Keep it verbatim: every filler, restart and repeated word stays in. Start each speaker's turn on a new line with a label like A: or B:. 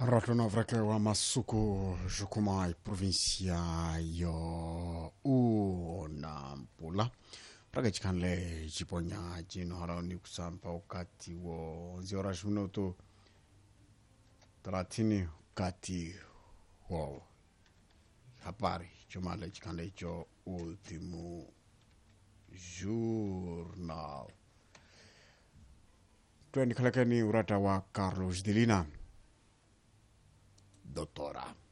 A: Ratono vreke wa masuku jukumai provincia yo unampula praga chikanle chiponya jino harani kusampa wakati wo ziora minuto thelathini wakati wo habari chumale chikanle cho ultimo journal twendi kalakani urata wa Carlos Delina Doutora